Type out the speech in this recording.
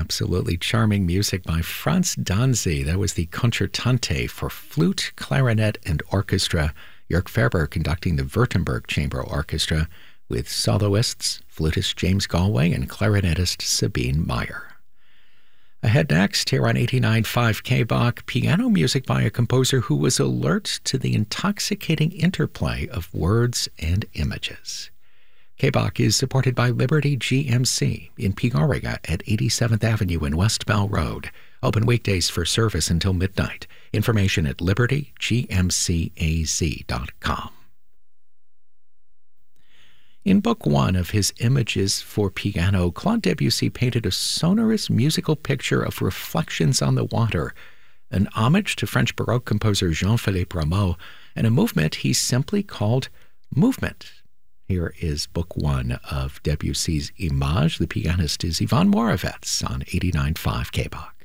Absolutely charming music by Franz Danzi. That was the Concertante for flute, clarinet, and orchestra. Jörg Ferber conducting the Württemberg Chamber Orchestra with soloists, flutist James Galway and clarinetist Sabine Meyer. Ahead next, here on 89.5 KBOK, piano music by a composer who was alert to the intoxicating interplay of words and images. KBOK is supported by Liberty GMC in Peoria at 87th Avenue and West Bell Road. Open weekdays for service until midnight. Information at libertygmcaz.com. In Book 1 of his Images for Piano, Claude Debussy painted a sonorous musical picture of reflections on the water, an homage to French Baroque composer Jean-Philippe Rameau, and a movement he simply called movement. Here is Book 1 of Debussy's Images. The pianist is Yvonne Moravec on 89.5 KBOK.